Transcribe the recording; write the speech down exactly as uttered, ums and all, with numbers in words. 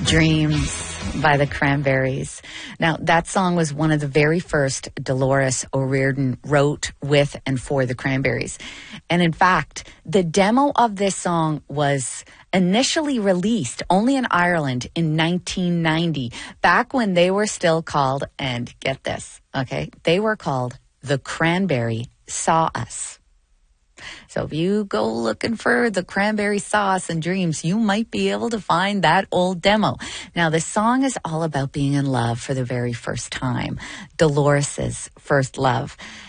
Dreams by the Cranberries. Now, that song was one of the very first Dolores O'Riordan wrote with and for the Cranberries. And in fact, the demo of this song was initially released only in Ireland in nineteen ninety, back when they were still called, and get this, okay, they were called The Cranberry Saw Us. So if you go looking for the Cranberry Sauce and Dreams, you might be able to find that old demo. Now, the song is all about being in love for the very first time. Dolores's first love.